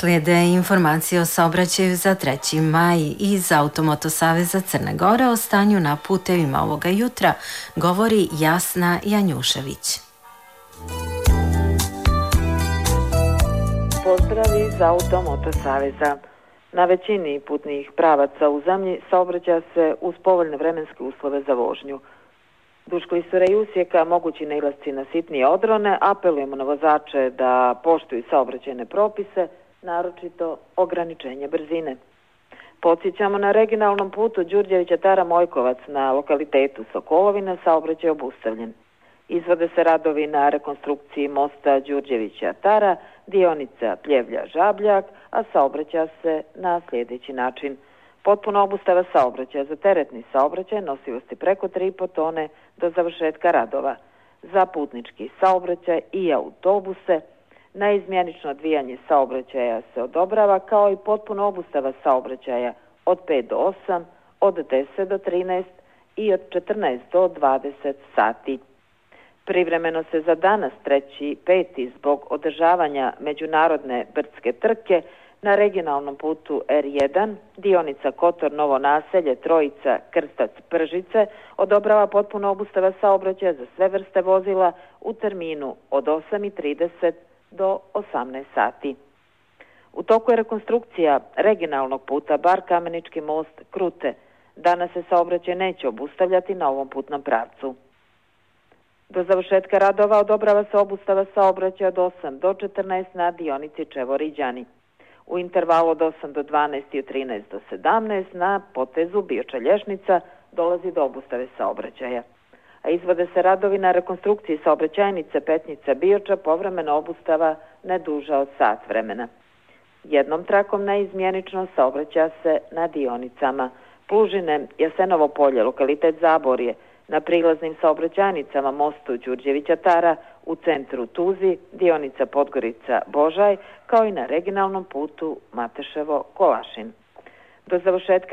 Slijede informacije o saobraćaju za 3. maj iz Automoto Saveza Crne Gore. O stanju na putevima ovoga jutra govori Jasna Janjušević. Pozdrav iz Automoto Saveza. Na većini putnih pravaca u zemlji saobraća se uz povoljne vremenske uslove za vožnju. Duž klisura i usjeka mogući nailasci na sitnije odrone, apelujemo na vozače da poštuju saobraćajne propise, naročito ograničenje brzine. Podsjećamo, na regionalnom putu Đurđevića Tara Mojkovac na lokalitetu Sokolovina saobraćaj obustavljen. Izvode se radovi na rekonstrukciji mosta Đurđevića Tara, dionica Pljevlja Žabljak, a saobraća se na sljedeći način. Potpuna obustava saobraćaja za teretni saobraćaj nosivosti preko 3,5 tone do završetka radova. Za putnički saobraćaj i autobuse naizmjenično odvijanje saobraćaja se odobrava, kao i potpuna obustava saobraćaja od 5 do 8, od 10 do 13 i od 14 do 20 sati. Privremeno se za danas 3.5. zbog održavanja međunarodne brdske trke na regionalnom putu R1, dionica Kotor Novo Naselje, Trojica, Krstac, Pržice, odobrava potpuno obustava saobraćaja za sve vrste vozila u terminu od 8.30 do 18 sati. U toku je rekonstrukcija regionalnog puta Bar Kamenički most Krute. Danas se saobraćaj neće obustavljati na ovom putnom pravcu. Do završetka radova odobrava se obustava saobraćaja od 8 do 14 na dionici Čevor-Iđani. U intervalu od 8 do 12 i od 13 do 17 na potezu Bioča-Lješnica dolazi do obustave saobraćaja. A izvode se radovi na rekonstrukciji saobraćajnice Petnica-Bioča, povremena obustava ne duža od sat vremena. Jednom trakom neizmjenično saobraća se na dionicama Plužine, Jasenovo polje, lokalitet Zaborje, na prilaznim saobraćajnicama mostu Đurđevića Tara, u centru Tuzi, dionica Podgorica-Božaj, kao i na regionalnom putu Mateševo-Kolašin. Do završetka